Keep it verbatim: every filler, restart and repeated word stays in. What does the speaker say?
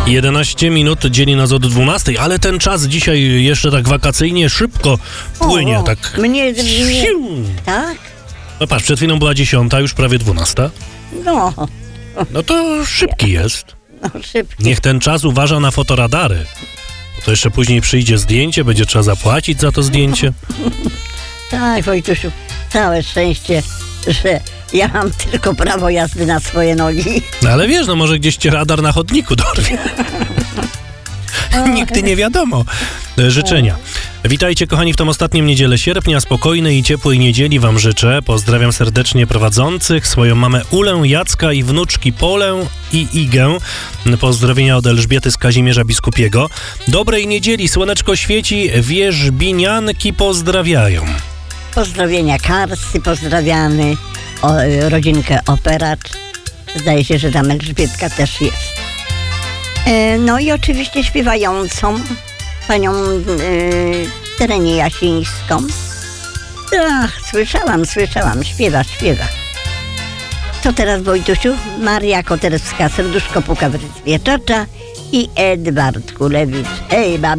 jedenaście minut dzieli nas od dwunastej, ale ten czas dzisiaj jeszcze tak wakacyjnie szybko płynie. O, tak. Mnie, mnie, tak? No patrz, przed chwilą była dziesiąta, już prawie dwunasta. No, No to szybki jest. no szybko. Niech ten czas uważa na fotoradary. Bo to jeszcze później przyjdzie zdjęcie, będzie trzeba zapłacić za to zdjęcie. Tak, Wojtusiu, całe szczęście, że ja mam tylko prawo jazdy na swoje nogi. No ale wiesz, no może gdzieś cię radar na chodniku dorwie. Nigdy nie wiadomo. Życzenia. Witajcie kochani w tą ostatnią niedzielę sierpnia. Spokojnej i ciepłej niedzieli wam życzę. Pozdrawiam serdecznie prowadzących, swoją mamę Ulę, Jacka i wnuczki Polę i Igę. Pozdrowienia od Elżbiety z Kazimierza Biskupiego. Dobrej niedzieli, słoneczko świeci, wierzbinianki pozdrawiają. Pozdrowienia Karsy, pozdrawiamy o, rodzinkę Operacz. Zdaje się, że tam Elżbietka też jest. E, no i oczywiście śpiewającą panią e, Terenię Jasińską. Ach, słyszałam, słyszałam, śpiewa, śpiewa. To teraz, Wojtusiu, Maria Koterska, serduszko puka w rytmie czacza i Edward Kulewicz. Hej, bab.